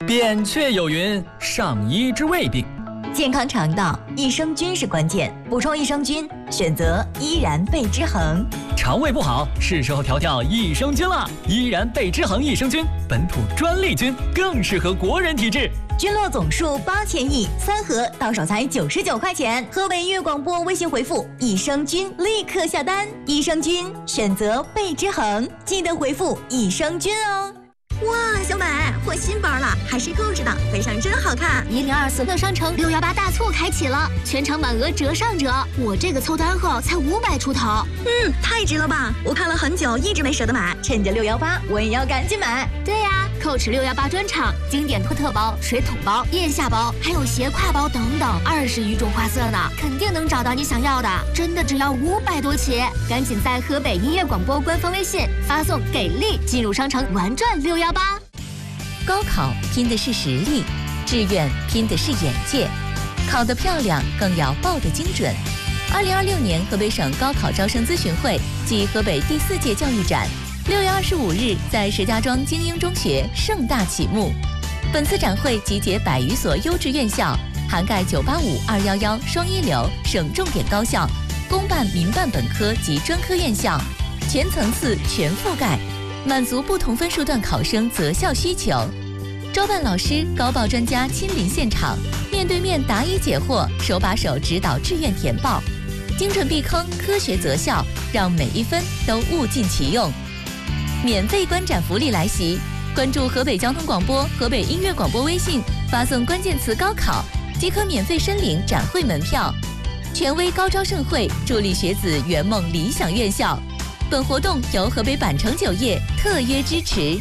扁鹊有云：上医治未病。 健康肠道，益生菌是关键。补充益生菌，选择依然贝之恒。 肠胃不好，是时候调调益生菌了。依然贝之恒益生菌，本土专利菌，更适合国人体质。 菌落总数8000亿，3盒到手才99块钱。河北音乐广播微信回复益生菌，立刻下单。益生菌选择贝之恒，记得回复益生菌哦。 哇，小美换新包了，还是购置的，背上真好看。 1024乐商城618大促开启了，全场满额折上折。我这个凑单后才500出头。 太值了吧！我看了很久，一直没舍得买， 趁着618，我也要赶紧买。 对呀，Coach 618专场，经典托特包、水桶包、腋下包，还有斜挎包等等，20余种花色呢，肯定能找到你想要的。真的只要500多起，赶紧在河北音乐广播官方微信发送“给力”进入商城玩转618。 高考拼的是实力，志愿拼的是眼界，考得漂亮更要报得精准。2026年河北省高考招生咨询会暨河北第4届教育展6月25日在石家庄精英中学盛大启幕。本次展会集结100余所优质院校，涵盖985、211双一流省重点高校、公办、民办本科及专科院校，全层次、全覆盖，满足不同分数段考生择校需求。招办老师、高报专家亲临现场，面对面答疑解惑，手把手指导志愿填报，精准避坑，科学择校，让每一分都物尽其用。免费观展福利来袭，关注河北交通广播、河北音乐广播微信，发送关键词“高考”即可免费申领展会门票。权威高招盛会，助力学子圆梦理想院校。本活动由河北板城酒业特约支持。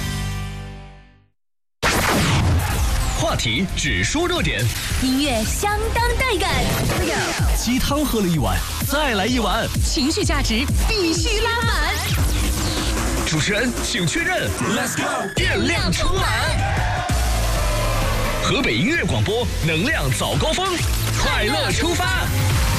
话题只说热点， 音乐相当带感， 鸡汤喝了一碗，再来一碗， 情绪价值必须拉满。 主持人请确认 ，Let's go， 电量充满。河北音乐广播能量早高峰，快乐出发。